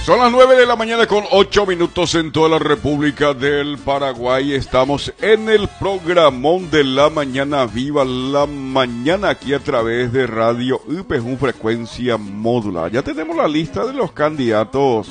Son las 9 de la mañana con 8 minutos en toda la República del Paraguay. Estamos en el programón de la mañana, viva la mañana, aquí a través de Radio UPJ frecuencia módula. Ya tenemos la lista de los candidatos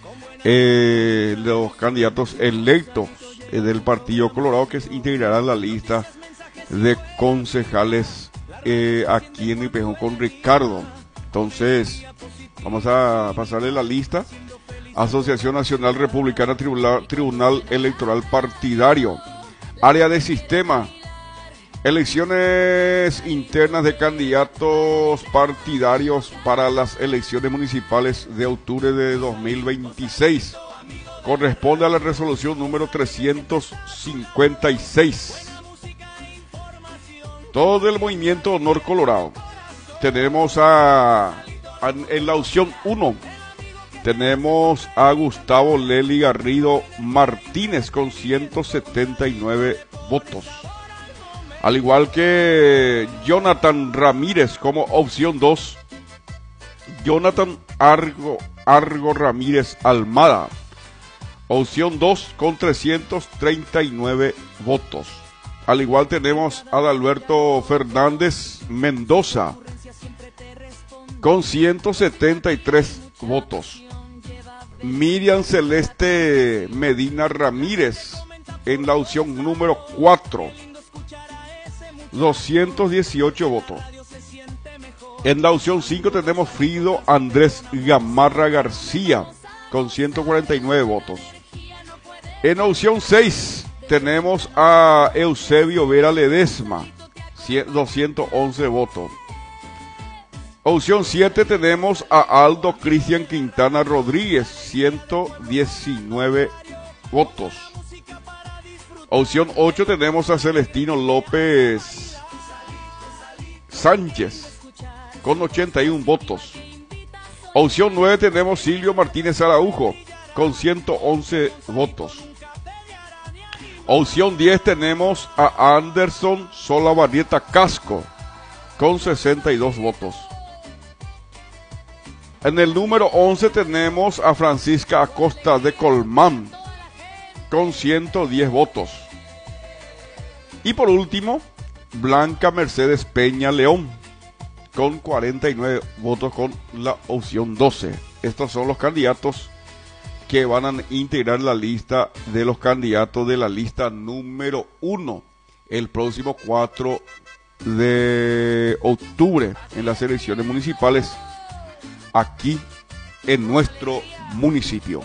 electos del Partido Colorado que integrarán la lista de concejales aquí en UPJ con Ricardo. Entonces, vamos a pasarle la lista. Asociación Nacional Republicana, Tribunal Electoral Partidario, área de sistema, elecciones internas de candidatos partidarios para las elecciones municipales de octubre de 2026. Corresponde a la resolución número 356. Todo el movimiento Honor Colorado. Tenemos en la opción 1, tenemos a Gustavo Lely Garrido Martínez con 179 votos. Al igual que Jonathan Ramírez como opción 2, Jonathan Argo Ramírez Almada, opción 2 con 339 votos. Al igual tenemos a Adalberto Fernández Mendoza con 173 votos. Miriam Celeste Medina Ramírez en la opción número 4, 218 votos. En la opción 5 tenemos Frido Andrés Gamarra García con 149 votos. En opción 6 tenemos a Eusebio Vera Ledesma, 211 votos. Opción 7 tenemos a Aldo Cristian Quintana Rodríguez, 119 votos. Opción 8 tenemos a Celestino López Sánchez, con 81 votos. Opción 9 tenemos Silvio Martínez Araujo, con 111 votos. Opción 10 tenemos a Anderson Solabarrieta Casco, con 62 votos. En el número 11 tenemos a Francisca Acosta de Colmán con 110 votos. Y por último, Blanca Mercedes Peña León con 49 votos con la opción 12. Estos son los candidatos que van a integrar la lista de los candidatos de la lista número 1 el próximo 4 de octubre en las elecciones municipales aquí en nuestro municipio.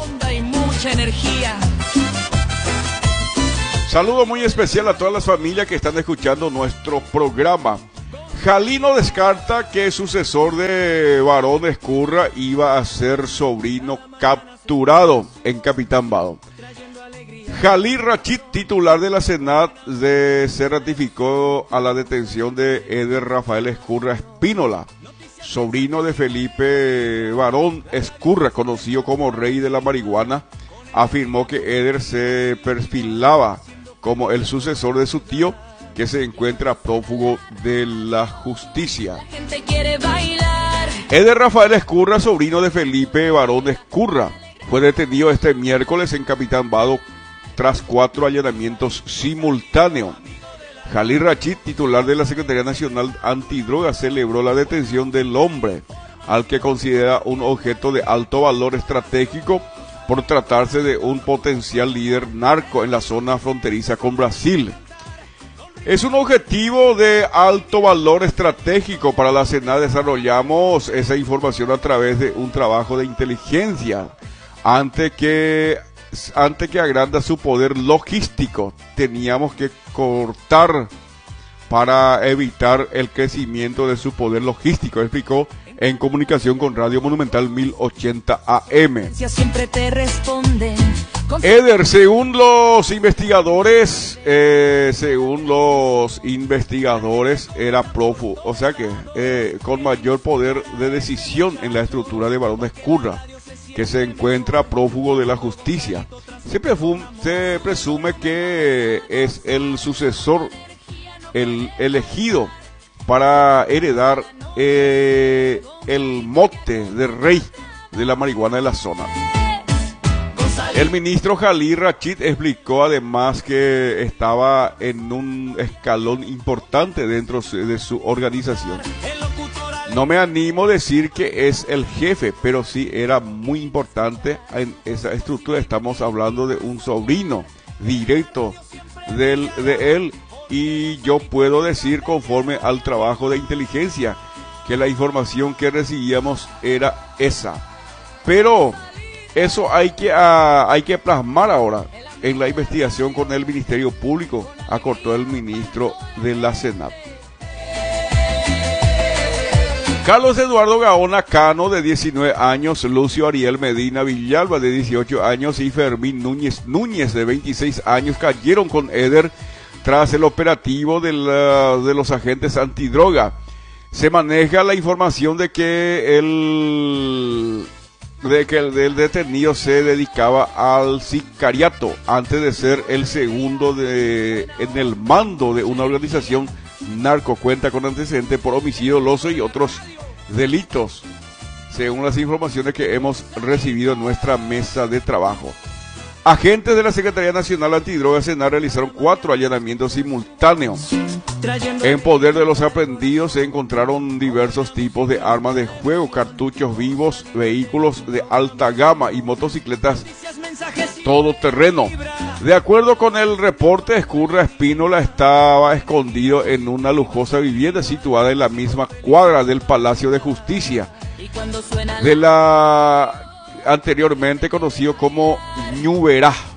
Saludo muy especial a todas las familias que están escuchando nuestro programa. Jalí no descarta que el sucesor de Barón Ezcurra iba a ser sobrino capturado en Capitán Vado. Jalí Rachid, titular de la Senat, se ratificó a la detención de Eder Rafael Ezcurra Espínola, sobrino de Felipe Barón Ezcurra, conocido como Rey de la Marihuana. Afirmó que Eder se perfilaba como el sucesor de su tío, que se encuentra prófugo de la justicia. Eder Rafael Ezcurra, sobrino de Felipe Barón Ezcurra, fue detenido este miércoles en Capitán Vado tras 4 allanamientos simultáneos. Jalí Rachid, titular de la Secretaría Nacional Antidrogas, celebró la detención del hombre, al que considera un objeto de alto valor estratégico por tratarse de un potencial líder narco en la zona fronteriza con Brasil. Es un objetivo de alto valor estratégico para la Senat. Desarrollamos esa información a través de un trabajo de inteligencia. Ante que agranda su poder logístico, teníamos que cortar para evitar el crecimiento de su poder logístico, explicó en comunicación con Radio Monumental 1080 AM. Eder, según los investigadores, era prófugo, o sea que con mayor poder de decisión en la estructura de Barón Ezcurra, que se encuentra prófugo de la justicia. Se presume que es el sucesor, el elegido para heredar el mote de rey de la marihuana de la zona. El ministro Khalil Rashid explicó además que estaba en un escalón importante dentro de su organización. No me animo a decir que es el jefe, pero sí era muy importante en esa estructura. Estamos hablando de un sobrino directo de él, y yo puedo decir, conforme al trabajo de inteligencia, que la información que recibíamos era esa. Pero eso hay que plasmar ahora en la investigación con el Ministerio Público, acortó el ministro de la Senat. Carlos Eduardo Gaona Cano, de 19 años, Lucio Ariel Medina Villalba, de 18 años, y Fermín Núñez, de 26 años, cayeron con Eder tras el operativo de los agentes antidroga. Se maneja la información de que el detenido se dedicaba al sicariato antes de ser el segundo en el mando de una organización narco. Cuenta con antecedentes por homicidio doloso y otros delitos, según las informaciones que hemos recibido en nuestra mesa de trabajo. Agentes de la Secretaría Nacional Antidrogas SENAR realizaron 4 allanamientos simultáneos. En poder de los aprehendidos se encontraron diversos tipos de armas de juego, cartuchos vivos, vehículos de alta gama y motocicletas todoterreno. De acuerdo con el reporte, Escurra Espínola estaba escondido en una lujosa vivienda situada en la misma cuadra del Palacio de Justicia, de la anteriormente conocido como Ñuberá.